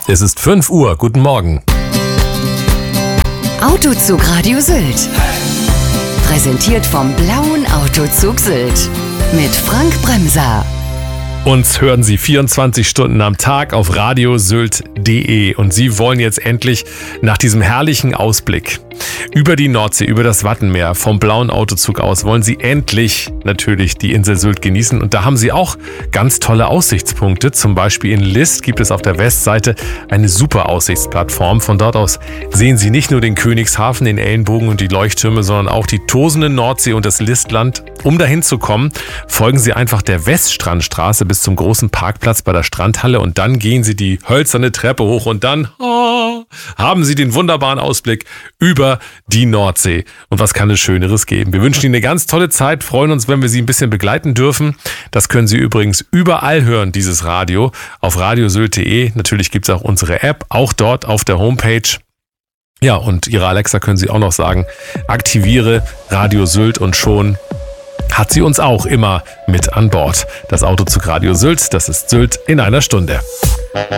Es ist 5 Uhr. Guten Morgen. Autozug Radio Sylt. Präsentiert vom Blauen Autozug Sylt. Mit Frank Bremser. Uns hören Sie 24 Stunden am Tag auf radiosylt.de und Sie wollen jetzt endlich nach diesem herrlichen Ausblick über die Nordsee, über das Wattenmeer, vom Blauen Autozug aus, wollen Sie endlich natürlich die Insel Sylt genießen. Und da haben Sie auch ganz tolle Aussichtspunkte. Zum Beispiel in List gibt es auf der Westseite eine super Aussichtsplattform. Von dort aus sehen Sie nicht nur den Königshafen, den Ellenbogen und die Leuchttürme, sondern auch die tosende Nordsee und das Listland. Um dahin zu kommen, folgen Sie einfach der Weststrandstraße bis zum großen Parkplatz bei der Strandhalle und dann gehen Sie die hölzerne Treppe hoch und dann haben Sie den wunderbaren Ausblick über die Nordsee. Und was kann es Schöneres geben? Wir wünschen Ihnen eine ganz tolle Zeit, freuen uns, wenn wir Sie ein bisschen begleiten dürfen. Das können Sie übrigens überall hören, dieses Radio, auf radiosylt.de. Natürlich gibt es auch unsere App, auch dort auf der Homepage. Ja, und Ihrer Alexa können Sie auch noch sagen, aktiviere Radio Sylt und schon hat sie uns auch immer mit an Bord. Das Autozug Radio Sylt, das ist Sylt in einer Stunde.